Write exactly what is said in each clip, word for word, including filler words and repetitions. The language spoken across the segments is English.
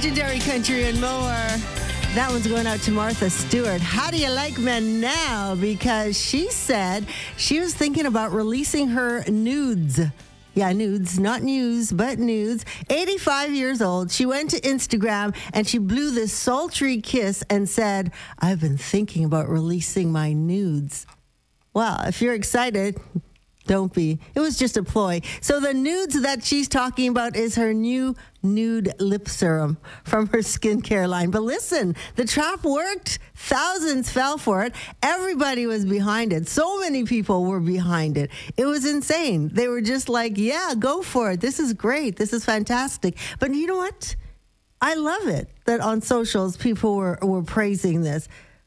Legendary Country and more. That one's going out to Martha Stewart. How do you like men now? Because she said she was thinking about releasing her nudes. Yeah, nudes, not news, but nudes. eighty-five years old. She went to Instagram and she blew this sultry kiss and said, I've been thinking about releasing my nudes. Well, if you're excited, don't be. It was just a ploy. So the nudes that she's talking about is her new nude lip serum from her skincare line. But listen, the trap worked. Thousands fell for it. Everybody was behind it. So many people were behind it. It was insane. They were just like, yeah, go for it. This is great. This is fantastic. But you know what? I love it that on socials people were, were praising this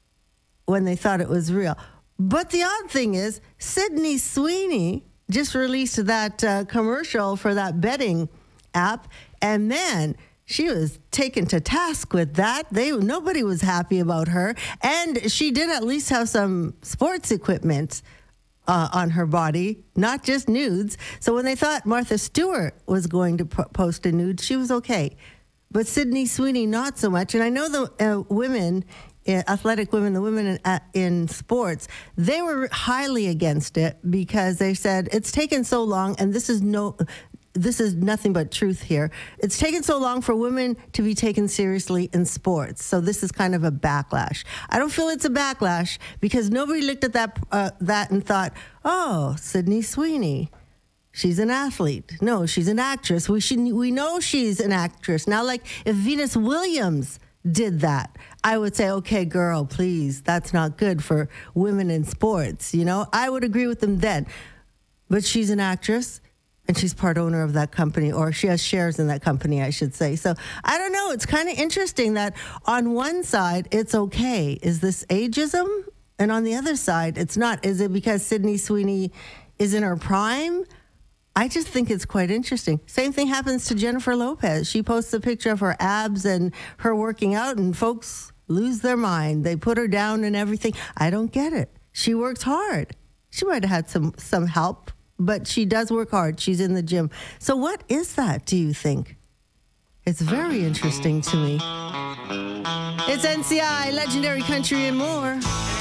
when they thought it was real. But the odd thing is, Sydney Sweeney just released that uh, commercial for that betting app, and man, she was taken to task with that. They nobody was happy about her, and she did at least have some sports equipment uh, on her body, not just nudes. So when they thought Martha Stewart was going to po- post a nude, she was okay, but Sydney Sweeney not so much. And I know the uh, women. Athletic women, the women in, uh, in sports, they were highly against it because they said it's taken so long, and this is no, this is nothing but truth here. It's taken so long for women to be taken seriously in sports, so this is kind of a backlash. I don't feel it's a backlash because nobody looked at that uh, that and thought, oh, Sydney Sweeney. She's an athlete. No, she's an actress. We should, we know she's an actress. Now, like if Venus Williams did that, I would say, okay, girl, please, that's not good for women in sports. You know, I would agree with them then. But she's an actress and she's part owner of that company, or she has shares in that company, I should say. So I don't know. It's kind of interesting that on one side, it's okay. Is this ageism? And on the other side, it's not. Is it because Sydney Sweeney is in her prime? I just think it's quite interesting. Same thing happens to Jennifer Lopez. She posts a picture of her abs and her working out, and folks lose their mind. They put her down and everything. I don't get it. She works hard. She might have had some, some help, but she does work hard. She's in the gym. So what is that, do you think? It's very interesting to me. It's N C I, Legendary Country and more.